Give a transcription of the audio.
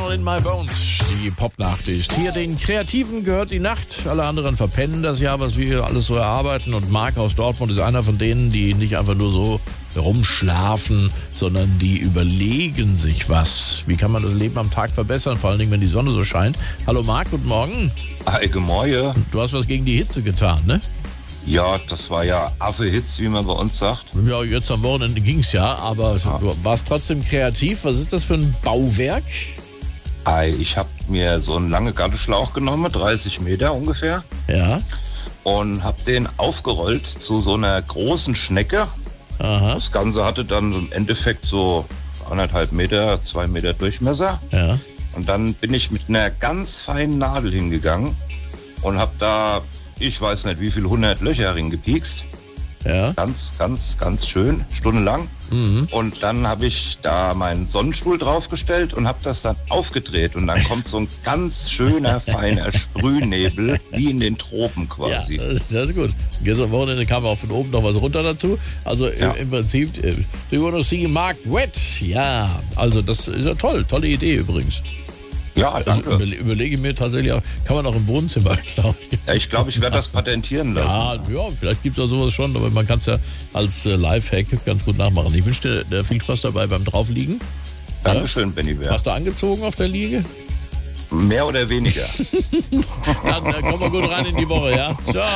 Down in My Bones, die Popnachricht. Hier den Kreativen gehört die Nacht, alle anderen verpennen das Jahr, was wir alles so erarbeiten. Und Marc aus Dortmund ist einer von denen, die nicht einfach nur so rumschlafen, sondern die überlegen sich was. Wie kann man das Leben am Tag verbessern, vor allen Dingen, wenn die Sonne so scheint. Hallo Marc, guten Morgen. Hi, Gemäue. Du hast was gegen die Hitze getan, ne? Ja, das war ja Affe-Hitz, wie man bei uns sagt. Ja, jetzt am Wochenende ging's ja, aber du warst trotzdem kreativ. Was ist das für ein Bauwerk? Ich habe mir so einen langen Gartenschlauch genommen, 30 Meter ungefähr, Ja. und habe den aufgerollt zu so einer großen Schnecke. Aha. Das Ganze hatte dann im Endeffekt so 1,5 Meter, 2 Meter Durchmesser. Ja. Und dann bin ich mit einer ganz feinen Nadel hingegangen und habe da, ich weiß nicht wie viel, 100 Löcher reingepiekst. Ja. Ganz, ganz, ganz schön, stundenlang. Mhm. Und dann habe ich da meinen Sonnenstuhl draufgestellt und habe das dann aufgedreht. Und dann kommt so ein ganz schöner, feiner Sprühnebel, wie in den Tropen quasi. Ja, das ist gut. Gestern Wochenende kam auch von oben noch was runter dazu. Also Ja. im Prinzip, do you want to see Marc wet? Ja, also das ist ja toll. Tolle Idee übrigens. Ja, danke. Also überlege mir tatsächlich auch, kann man auch im Wohnzimmer, glaube ich. Ja, ich glaube, ich werde das patentieren lassen. Ja, vielleicht gibt es auch sowas schon, aber man kann es ja als Lifehack ganz gut nachmachen. Ich wünsche dir viel Spaß dabei beim Draufliegen. Dankeschön, Benny Bär. Hast du angezogen auf der Liege? Mehr oder weniger. Dann komm mal gut rein in die Woche, ja? Ciao.